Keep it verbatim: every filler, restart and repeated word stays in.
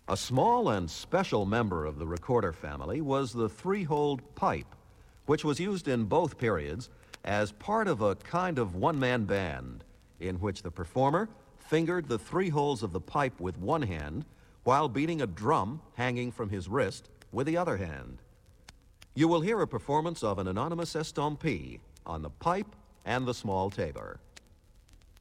A small and special member of the recorder family was the three-holed pipe, which was used in both periods as part of a kind of one-man band in which the performer fingered the three holes of the pipe with one hand while beating a drum hanging from his wrist with the other hand. You will hear a performance of an anonymous estampie on the pipe and the small tabor.